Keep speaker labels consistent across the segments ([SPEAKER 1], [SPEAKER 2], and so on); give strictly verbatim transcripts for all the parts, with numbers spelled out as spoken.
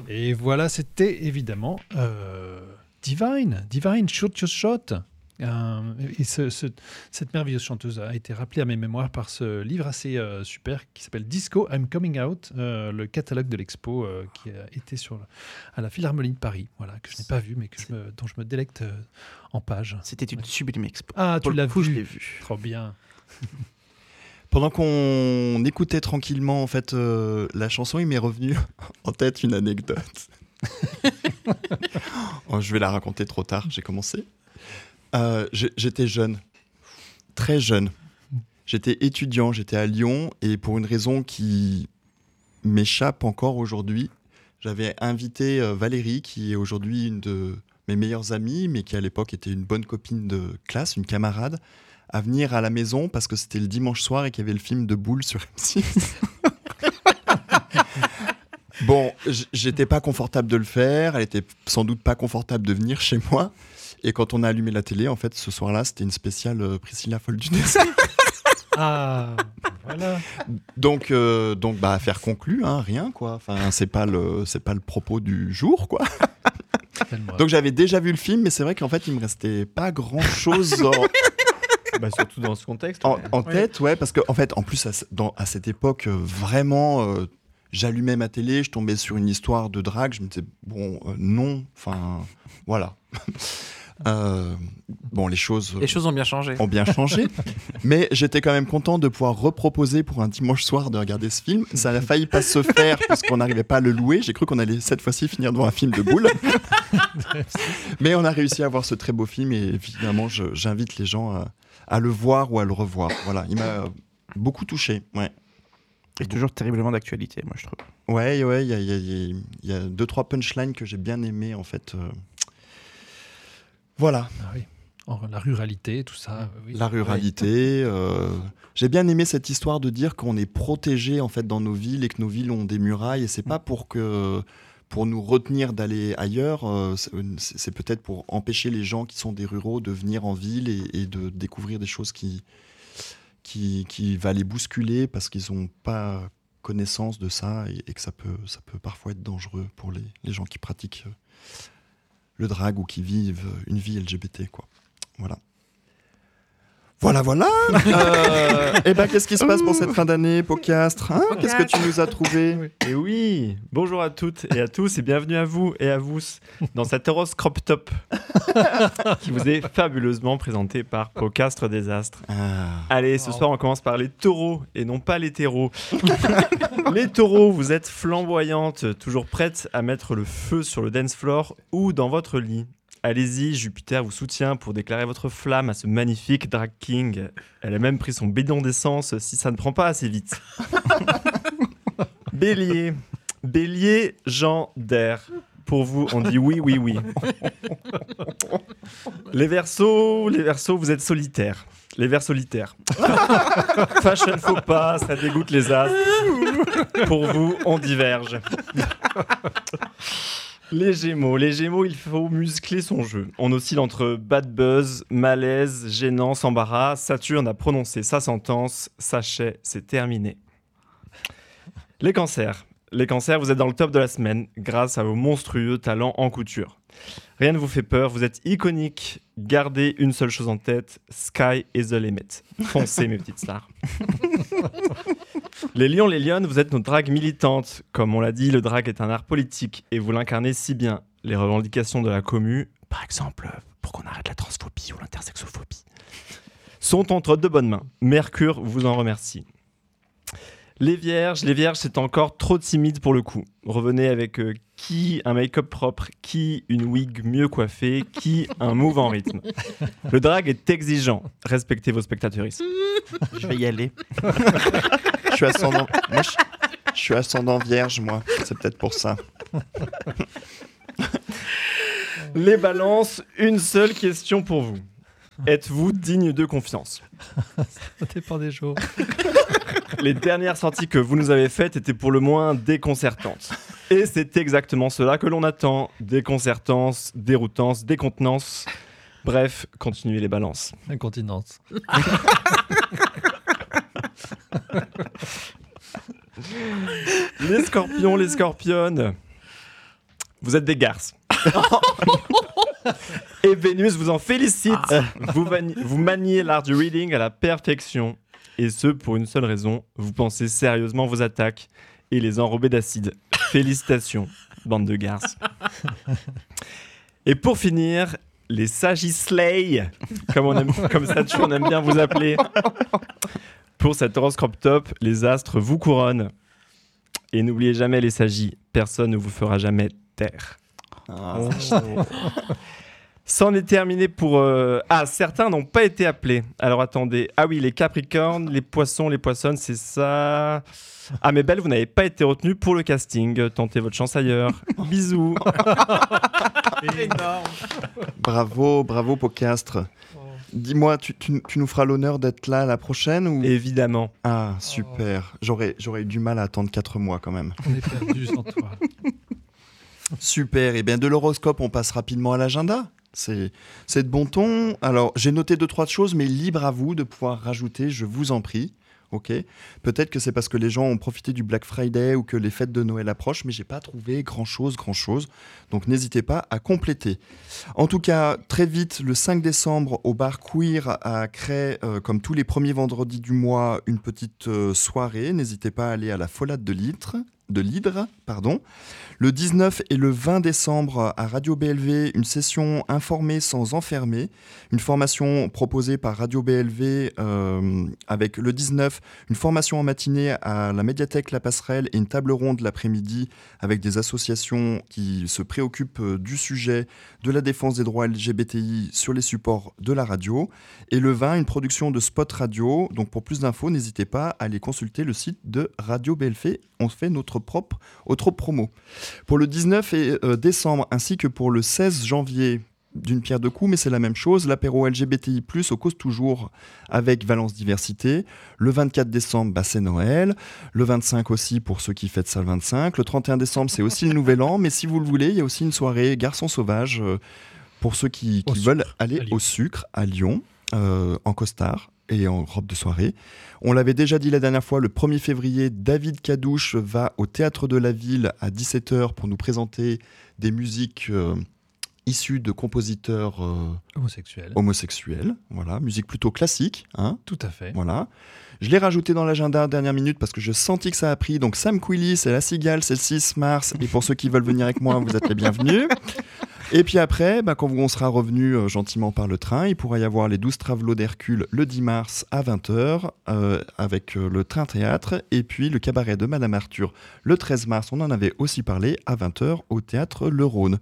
[SPEAKER 1] Et voilà, c'était évidemment euh, Divine, Divine, Shoot Your Shot. Euh, et ce, ce, cette merveilleuse chanteuse a été rappelée à mes mémoires par ce livre assez euh, super qui s'appelle Disco, I'm Coming Out, euh, le catalogue de l'expo euh, qui a été sur, à la Philharmonie de Paris, voilà, que je n'ai pas vu mais que je me, dont je me délecte euh, en page.
[SPEAKER 2] C'était une ouais. sublime expo.
[SPEAKER 1] Ah,
[SPEAKER 2] Pour
[SPEAKER 1] tu l'as
[SPEAKER 2] coup,
[SPEAKER 1] vu.
[SPEAKER 2] Je l'ai vu.
[SPEAKER 1] Trop bien.
[SPEAKER 3] Pendant qu'on écoutait tranquillement en fait euh, la chanson, il m'est revenu en tête une anecdote. Oh, je vais la raconter trop tard, j'ai commencé. Euh, j'étais jeune, très jeune. J'étais étudiant, j'étais à Lyon et pour une raison qui m'échappe encore aujourd'hui, j'avais invité euh, Valérie, qui est aujourd'hui une de mes meilleures amies, mais qui à l'époque était une bonne copine de classe, une camarade, à venir à la maison parce que c'était le dimanche soir et qu'il y avait le film de Boule sur M six. Bon, j'étais pas confortable de le faire, elle était sans doute pas confortable de venir chez moi. Et quand on a allumé la télé, en fait, ce soir-là, c'était une spéciale euh, Priscilla folle du désert.
[SPEAKER 1] Ah, voilà.
[SPEAKER 3] Donc, euh, donc, bah, affaire conclue, hein, rien, quoi. Enfin, c'est pas le, c'est pas le propos du jour, quoi. Donc, j'avais déjà vu le film, mais c'est vrai qu'en fait, il me restait pas grand-chose en...
[SPEAKER 4] Bah, surtout dans ce contexte.
[SPEAKER 3] En,
[SPEAKER 4] ouais.
[SPEAKER 3] en tête, ouais, parce qu'en en fait, en plus, à, dans, à cette époque, euh, vraiment, euh, j'allumais ma télé, je tombais sur une histoire de drague, je me disais, bon, euh, non, enfin, voilà. Euh, bon, les choses,
[SPEAKER 2] les choses ont bien changé.
[SPEAKER 3] Ont bien changé, mais j'étais quand même content de pouvoir reproposer pour un dimanche soir de regarder ce film. Ça n'a failli pas se faire parce qu'on n'arrivait pas à le louer. J'ai cru qu'on allait cette fois-ci finir devant un film de Boule, mais on a réussi à voir ce très beau film et évidemment, je, j'invite les gens à, à le voir ou à le revoir. Voilà, il m'a beaucoup touché. Ouais.
[SPEAKER 2] Et toujours terriblement d'actualité, moi je trouve.
[SPEAKER 3] Ouais, ouais, il y a, y, a, y, y a deux trois punchlines que j'ai bien aimées en fait. Euh... Voilà.
[SPEAKER 1] Ah oui. Oh, la ruralité, tout ça. Oui.
[SPEAKER 3] La ruralité. Euh, j'ai bien aimé cette histoire de dire qu'on est protégé en fait dans nos villes et que nos villes ont des murailles. Et c'est pas pour que pour nous retenir d'aller ailleurs. Euh, c'est, c'est peut-être pour empêcher les gens qui sont des ruraux de venir en ville et, et de découvrir des choses qui qui qui va les bousculer parce qu'ils ont pas connaissance de ça et, et que ça peut ça peut parfois être dangereux pour les les gens qui pratiquent le drag ou qui vivent une vie L G B T, quoi. Voilà. Voilà, voilà. euh, et ben, qu'est-ce qui se passe pour cette fin d'année, Pocastre, hein? Qu'est-ce que tu nous as trouvé?
[SPEAKER 4] Et oui, bonjour à toutes et à tous et bienvenue à vous et à vous dans cet horoscope top qui vous est fabuleusement présenté par Pocastre Désastre.
[SPEAKER 3] Ah.
[SPEAKER 4] Allez, ce soir on commence par les taureaux et non pas les terreaux. Les taureaux, vous êtes flamboyantes, toujours prêtes à mettre le feu sur le dance floor ou dans votre lit. Allez-y, Jupiter vous soutient pour déclarer votre flamme à ce magnifique drag king. Elle a même pris son bidon d'essence si ça ne prend pas assez vite. Bélier. Bélier, Jean d'air. Pour vous, on dit oui, oui, oui. Les Verseaux, les Verseaux, vous êtes solitaires. Les vers solitaires. Fashion faux pas, ça dégoûte les astres. Pour vous, on diverge. Les Gémeaux. Les Gémeaux, il faut muscler son jeu. On oscille entre bad buzz, malaise, gênance, embarras. Saturne a prononcé sa sentence. Sachez, c'est terminé. Les Cancers. Les Cancers, vous êtes dans le top de la semaine grâce à vos monstrueux talents en couture. Rien ne vous fait peur, vous êtes iconique. Gardez une seule chose en tête, sky is the limit. Foncez mes petites stars. Les lions, les lionnes, vous êtes nos dragues militantes. Comme on l'a dit, le drag est un art politique et vous l'incarnez si bien. Les revendications de la commu, par exemple, pour qu'on arrête la transphobie ou l'intersexophobie, sont entre de bonnes mains. Mercure vous en remercie. Les vierges, les vierges, c'est encore trop timide pour le coup. Revenez avec euh, qui un make-up propre, qui une wig mieux coiffée, qui un move en rythme. Le drag est exigeant. Respectez vos spectateuristes.
[SPEAKER 2] Je vais y aller.
[SPEAKER 3] Je suis ascendant. Moi, je, je suis ascendant vierge, moi. C'est peut-être pour ça.
[SPEAKER 4] Les balances, une seule question pour vous. Êtes-vous digne de confiance?
[SPEAKER 1] Ça dépend des jours.
[SPEAKER 4] Les dernières sorties que vous nous avez faites étaient pour le moins déconcertantes. Et c'est exactement cela que l'on attend. Déconcertance, déroutance, décontenance. Bref, continuez les balances.
[SPEAKER 1] Incontinence.
[SPEAKER 4] Les scorpions, les scorpionnes. Vous êtes des garces. Et Vénus vous en félicite. Vous, mani- vous maniez l'art du reading à la perfection. Et ce, pour une seule raison. Vous pensez sérieusement vos attaques et les enrober d'acide. Félicitations, bande de garces. Et pour finir, les Sagislay, comme, on aime, comme ça, on aime bien vous appeler. Pour cet horoscope top, les astres vous couronnent. Et n'oubliez jamais les Sagis, personne ne vous fera jamais taire.
[SPEAKER 3] Ah,
[SPEAKER 4] Oh. C'en est terminé pour... euh, Ah, certains n'ont pas été appelés. Alors attendez. Ah oui, les Capricornes, les Poissons, les Poissonnes, c'est ça. Ah mais Belle, vous n'avez pas été retenu pour le casting. Tentez votre chance ailleurs. Bisous.
[SPEAKER 2] Énorme.
[SPEAKER 3] Bravo, bravo Pocastre. Dis-moi, tu, tu- tu nous feras l'honneur d'être là la prochaine ou...
[SPEAKER 4] Évidemment.
[SPEAKER 3] Ah, super. J'aurais, j'aurais eu du mal à attendre quatre mois quand même.
[SPEAKER 1] On est perdu sans toi.
[SPEAKER 3] Super. Et bien de l'horoscope, on passe rapidement à l'agenda. C'est, c'est de bon ton. Alors, j'ai noté deux, trois choses, mais libre à vous de pouvoir rajouter, je vous en prie. Ok. Peut-être que c'est parce que les gens ont profité du Black Friday ou que les fêtes de Noël approchent, mais j'ai pas trouvé grand-chose, grand-chose. Donc n'hésitez pas à compléter. En tout cas, très vite, le cinq décembre, au bar Queer à Cray, euh, comme tous les premiers vendredis du mois, une petite euh, soirée. N'hésitez pas à aller à la Folade de l'Hydre. De l'Hydre, pardon. Le dix-neuf et le vingt décembre à Radio B L V, une session informée sans enfermer, une formation proposée par Radio B L V euh, avec le dix-neuf, une formation en matinée à la médiathèque La Passerelle et une table ronde l'après-midi avec des associations qui se préoccupent du sujet de la défense des droits L G B T I sur les supports de la radio. Et le vingt, une production de Spot Radio. Donc pour plus d'infos, n'hésitez pas à aller consulter le site de Radio B L V. On fait notre propre auto-promo. Pour le dix-neuf et, euh, décembre ainsi que pour le seize janvier, d'une pierre deux coups, mais c'est la même chose, l'apéro L G B T I plus, au Cause Toujours avec Valence Diversité. Le vingt-quatre décembre, bah, c'est Noël. Le vingt-cinq aussi pour ceux qui fêtent ça le vingt-cinq. Le trente et un décembre, c'est aussi le Nouvel An. Mais si vous le voulez, il y a aussi une soirée Garçons Sauvages euh, pour ceux qui, qui
[SPEAKER 1] Au
[SPEAKER 3] veulent
[SPEAKER 1] sucre,
[SPEAKER 3] aller
[SPEAKER 1] à Lyon.
[SPEAKER 3] au sucre à Lyon, euh, en costard et en robe de soirée. On l'avait déjà dit la dernière fois, le premier février, David Cadouche va au Théâtre de la Ville à dix-sept heures pour nous présenter des musiques euh, issues de compositeurs euh,
[SPEAKER 1] Homosexuel.
[SPEAKER 3] homosexuels. Voilà, musique plutôt classique, hein.
[SPEAKER 1] Tout à fait.
[SPEAKER 3] Voilà. Je l'ai rajouté dans l'agenda dernière minute parce que je sentis que ça a pris. Donc Sam Quilly, c'est La Cigale, c'est le six mars. Et pour ceux qui veulent venir avec moi, vous êtes les bienvenus. Et puis après, bah, quand on sera revenu euh, gentiment par le train, il pourra y avoir les douze travelots d'Hercule le dix mars à vingt heures euh, avec euh, le train théâtre. Et puis le cabaret de Madame Arthur le treize mars, on en avait aussi parlé, à vingt heures au théâtre Le Rhône.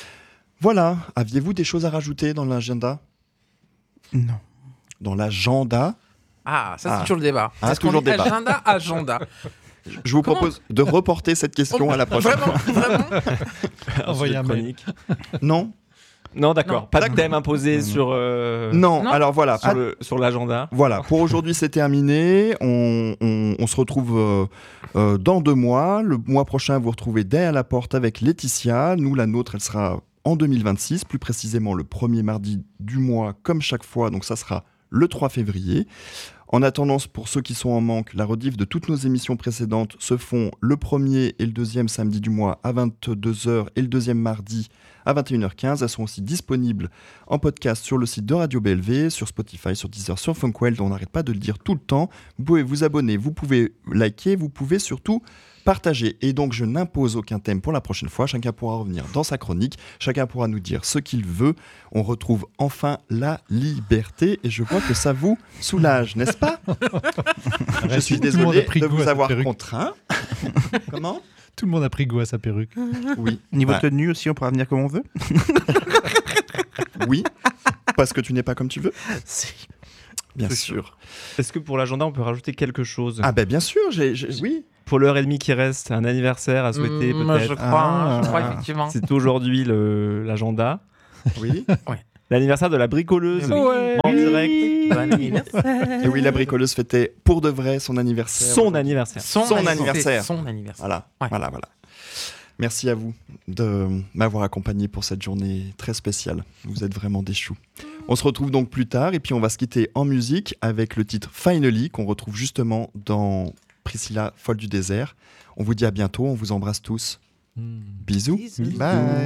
[SPEAKER 3] Voilà. Aviez-vous des choses à rajouter dans l'agenda ?
[SPEAKER 2] Non.
[SPEAKER 3] Dans l'agenda ?
[SPEAKER 2] Ah, ça c'est
[SPEAKER 3] Ah.
[SPEAKER 2] toujours le débat.
[SPEAKER 3] Ah,
[SPEAKER 2] Est-ce qu'on
[SPEAKER 3] toujours
[SPEAKER 2] dit
[SPEAKER 3] débat.
[SPEAKER 2] Agenda, agenda.
[SPEAKER 3] Je vous
[SPEAKER 2] Comment
[SPEAKER 3] propose de reporter cette question à la prochaine.
[SPEAKER 2] Vraiment, vraiment.
[SPEAKER 1] Envoyez un mail.
[SPEAKER 4] chronique.
[SPEAKER 3] Non ?
[SPEAKER 4] Non, d'accord.
[SPEAKER 2] Non,
[SPEAKER 4] Pas de
[SPEAKER 3] d'accord.
[SPEAKER 4] thème imposé
[SPEAKER 3] Non, non.
[SPEAKER 4] sur, euh,
[SPEAKER 3] Non,
[SPEAKER 2] Non.
[SPEAKER 3] alors voilà.
[SPEAKER 4] sur,
[SPEAKER 3] pas-
[SPEAKER 4] le- sur l'agenda.
[SPEAKER 3] Voilà, pour aujourd'hui c'est terminé. On, on- on se retrouve euh, euh, dans deux mois. Le mois prochain, vous retrouvez Derrière la porte avec Laetitia. Nous, la nôtre, elle sera en deux mille vingt-six, plus précisément le premier mardi du mois, comme chaque fois. Donc ça sera le trois février. En attendant, pour ceux qui sont en manque, la rediff de toutes nos émissions précédentes se font le premier et le deuxième samedi du mois à vingt-deux heures et le deuxième mardi à vingt et une heures quinze. Elles sont aussi disponibles en podcast sur le site de Radio B L V, sur Spotify, sur Deezer, sur Funkwell. On n'arrête pas de le dire tout le temps. Vous pouvez vous abonner, vous pouvez liker, vous pouvez surtout partager. Et donc, je n'impose aucun thème pour la prochaine fois. Chacun pourra revenir dans sa chronique. Chacun pourra nous dire ce qu'il veut. On retrouve enfin la liberté. Et je vois que ça vous soulage, n'est-ce pas ? Je suis
[SPEAKER 1] Tout le monde a
[SPEAKER 3] désolé
[SPEAKER 1] pris
[SPEAKER 3] de
[SPEAKER 1] goût à
[SPEAKER 3] vous
[SPEAKER 1] sa
[SPEAKER 3] avoir
[SPEAKER 1] perruque.
[SPEAKER 3] contraint. Comment ?
[SPEAKER 1] Tout le monde a pris goût à sa perruque.
[SPEAKER 3] Oui.
[SPEAKER 2] Niveau
[SPEAKER 3] Bah,
[SPEAKER 2] tenue aussi, on pourra venir comme on veut.
[SPEAKER 3] oui. Parce que tu n'es pas comme tu veux.
[SPEAKER 2] Si.
[SPEAKER 3] Bien
[SPEAKER 4] C'est
[SPEAKER 3] sûr.
[SPEAKER 4] Est-ce que pour l'agenda, on peut rajouter quelque chose
[SPEAKER 3] Ah ben bien sûr, j'ai, j'ai- oui.
[SPEAKER 4] Pour l'heure et demie qui reste, un anniversaire à souhaiter
[SPEAKER 2] Mm,
[SPEAKER 4] peut-être.
[SPEAKER 2] Je crois,
[SPEAKER 3] Ah.
[SPEAKER 2] je crois effectivement.
[SPEAKER 4] C'est aujourd'hui le- l'agenda.
[SPEAKER 3] Oui.
[SPEAKER 4] L'anniversaire de la bricoleuse.
[SPEAKER 2] Oui.
[SPEAKER 4] En direct.
[SPEAKER 2] Bon anniversaire.
[SPEAKER 3] Et oui, la bricoleuse fêtait pour de vrai son anniversaire.
[SPEAKER 4] Son anniversaire.
[SPEAKER 2] Son,
[SPEAKER 3] Son
[SPEAKER 2] anniversaire.
[SPEAKER 3] anniversaire.
[SPEAKER 2] Son anniversaire.
[SPEAKER 3] Voilà,
[SPEAKER 2] Ouais.
[SPEAKER 3] voilà, voilà. Merci à vous de m'avoir accompagné pour cette journée très spéciale. Vous êtes vraiment des choux. On se retrouve donc plus tard et puis on va se quitter en musique avec le titre Finally qu'on retrouve justement dans Priscilla, folle du désert. On vous dit à bientôt, on vous embrasse tous.
[SPEAKER 1] Hmm.
[SPEAKER 3] Bisous.
[SPEAKER 2] Bisous.
[SPEAKER 3] Bye.